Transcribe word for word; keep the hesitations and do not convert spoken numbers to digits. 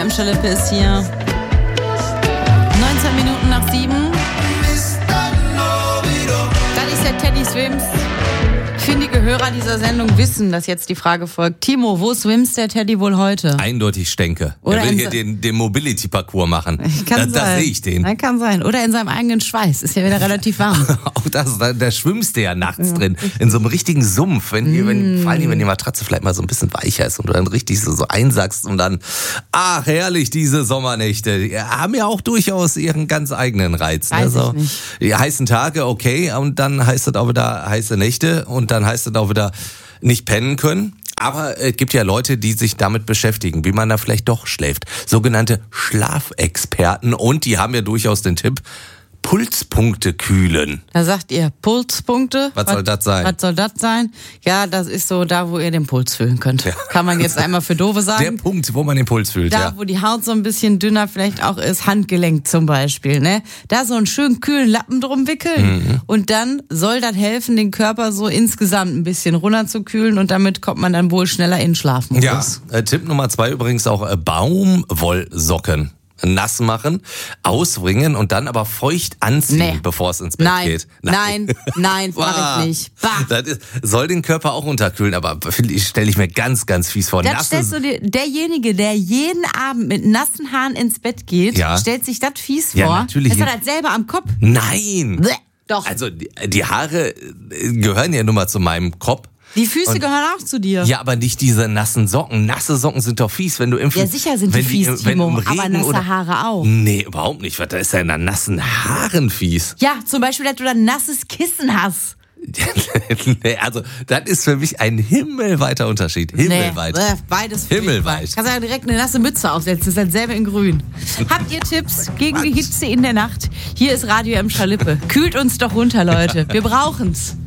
M Schalippe ist hier. neunzehn Minuten nach sieben. Das ist der Teddy Swims. Findige Hörer dieser Sendung wissen, dass jetzt die Frage folgt. Timo, wo swims der Teddy wohl heute? Eindeutig Stenke. Oder er will in hier se- den, den Mobility-Parcours machen. Kann da da sein. sehe ich den. Ja, kann sein. Oder in seinem eigenen Schweiß. Ist ja wieder relativ warm. Auch das, da, da schwimmst du ja nachts drin. In so einem richtigen Sumpf. Wenn, ihr, wenn, vor allem, wenn die Matratze vielleicht mal so ein bisschen weicher ist und du dann richtig so, so einsackst und dann, ach herrlich, diese Sommernächte. Die haben ja auch durchaus ihren ganz eigenen Reiz. Weiß ne? so, ich nicht. Die heißen Tage, okay, und dann heißt es auch wieder heiße Nächte und dann heißt es auch wieder nicht pennen können. Aber es gibt ja Leute, die sich damit beschäftigen, wie man da vielleicht doch schläft. Sogenannte Schlafexperten. Und die haben ja durchaus den Tipp, Pulspunkte kühlen. Da sagt ihr Pulspunkte. Was soll das sein? Was soll das sein? Ja, das ist so da, wo ihr den Puls fühlen könnt. Ja. Kann man jetzt einmal für Doofe sagen. Der Punkt, wo man den Puls fühlt, Da, ja. wo die Haut so ein bisschen dünner vielleicht auch ist, Handgelenk zum Beispiel, ne? Da so einen schönen kühlen Lappen drum wickeln. Mhm. Und dann soll das helfen, den Körper so insgesamt ein bisschen runterzukühlen und damit kommt man dann wohl schneller in den Schlafmodus. Ja, äh, Tipp Nummer zwei übrigens auch äh, Baumwollsocken. Nass machen, ausbringen und dann aber feucht anziehen, Nee. bevor es ins Bett Nein, geht. nein, nein, mach ich nicht. Bah. Das ist, soll den Körper auch unterkühlen, aber finde ich, stelle ich mir ganz, ganz fies vor. Das Nasse- stellst du dir, derjenige, der jeden Abend mit nassen Haaren ins Bett geht, Ja. stellt sich das fies Ja, vor. natürlich. Das hat er selber am Kopf. Nein! Bleh, doch. Also die, die Haare äh, gehören ja nun mal zu meinem Kopf. Die Füße Und- gehören auch zu dir. Ja, aber nicht diese nassen Socken. Nasse Socken sind doch fies, wenn du im Ja, sicher sind die wenn fies, wenn Timo, im Regen aber nasse oder, Haare auch. Nee, überhaupt nicht. Was, da ist ja in der nassen Haaren fies. Ja, zum Beispiel, dass du dann nasses Kissen hast. Nee, also, das ist für mich ein himmelweiter Unterschied. Himmelweit. Nee, äh, beides furchtbar. Himmelweit. Kannst ja direkt eine nasse Mütze aufsetzen, das ist dann selber in grün. Habt ihr Tipps gegen die Hitze in der Nacht? Hier ist Radio M Schalippe. Kühlt uns doch runter, Leute. Wir brauchen's.